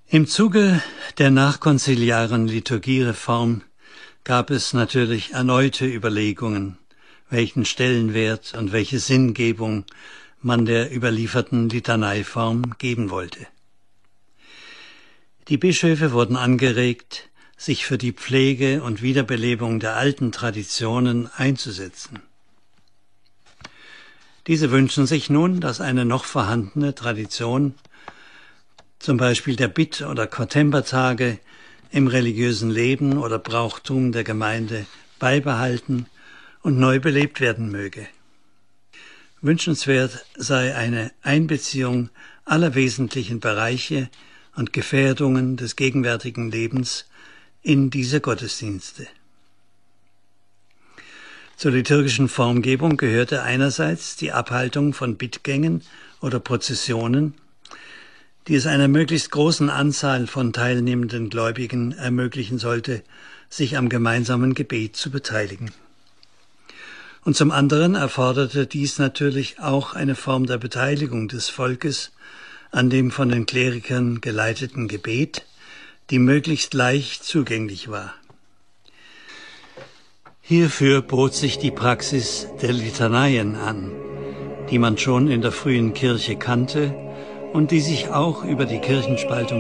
Im Zuge der nachkonziliaren Liturgiereform gab es natürlich erneute Überlegungen, welchen Stellenwert und welche Sinngebung man der überlieferten Litaneiform geben wollte. Die Bischöfe wurden angeregt, sich für die Pflege und Wiederbelebung der alten Traditionen einzusetzen. Diese wünschen sich nun, dass eine noch vorhandene Tradition, zum Beispiel der Bitt- oder Cortempertage, im religiösen Leben oder Brauchtum der Gemeinde beibehalten und neu belebt werden möge. Wünschenswert sei eine Einbeziehung aller wesentlichen Bereiche und Gefährdungen des gegenwärtigen Lebens in diese Gottesdienste. Zur liturgischen Formgebung gehörte einerseits die Abhaltung von Bittgängen oder Prozessionen, die es einer möglichst großen Anzahl von teilnehmenden Gläubigen ermöglichen sollte, sich am gemeinsamen Gebet zu beteiligen. Und zum anderen erforderte dies natürlich auch eine Form der Beteiligung des Volkes an dem von den Klerikern geleiteten Gebet, die möglichst leicht zugänglich war. Hierfür bot sich die Praxis der Litaneien an, die man schon in der frühen Kirche kannte und die sich auch über die Kirchenspaltung